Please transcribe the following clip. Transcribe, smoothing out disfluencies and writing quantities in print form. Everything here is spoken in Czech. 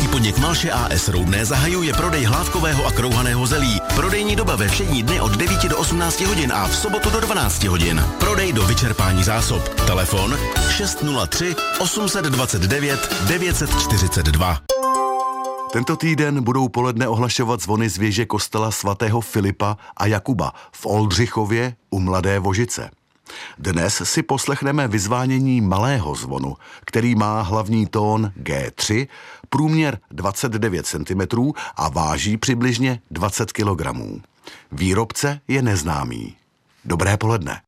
podnik Malše A.S. Roudné zahajuje prodej hlávkového a krouhaného zelí. Prodejní doba ve všední dny od 9 do 18 hodin a v sobotu do 12 hodin. Prodej do vyčerpání zásob. Telefon 603 829 942. Tento týden budou poledne ohlašovat zvony z věže kostela svatého Filipa a Jakuba v Oldřichově u Mladé Vožice. Dnes si poslechneme vyzvánění malého zvonu, který má hlavní tón G3, průměr 29 cm a váží přibližně 20 kg. Výrobce je neznámý. Dobré poledne.